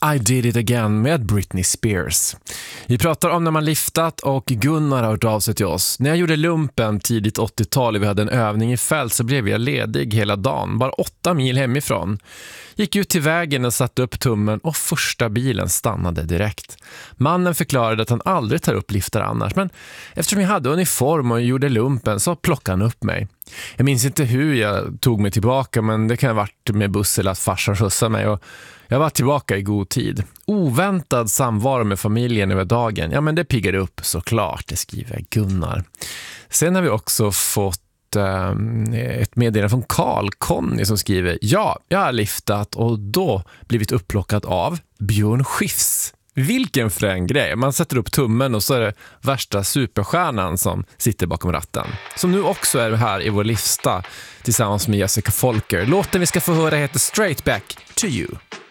I did it again med Britney Spears. Vi pratar om när man liftat och Gunnar har hört av sig till oss. När jag gjorde lumpen tidigt 80-tal och vi hade en övning i fält så blev jag ledig hela dagen, bara 8 mil hemifrån. Gick ut till vägen och satte upp tummen och första bilen stannade direkt. Mannen förklarade att han aldrig tar upp liftar annars, men eftersom jag hade uniform och gjorde lumpen så plockade han upp mig. Jag minns inte hur jag tog mig tillbaka, men det kan ha varit med buss eller att farsan skjutsade mig och jag var tillbaka i god tid. Oväntad samvaro med familjen över dagen. Ja, men det piggade upp såklart, det skriver Gunnar. Sen har vi också fått ett meddelande från Carl Conny som skriver: ja, jag har liftat och då blivit upplockad av Björn Skifs. Vilken frän grej. Man sätter upp tummen och så är det värsta superstjärnan som sitter bakom ratten. Som nu också är här i vår lista tillsammans med Jessica Folker. Låten vi ska få höra heter Straight Back to You.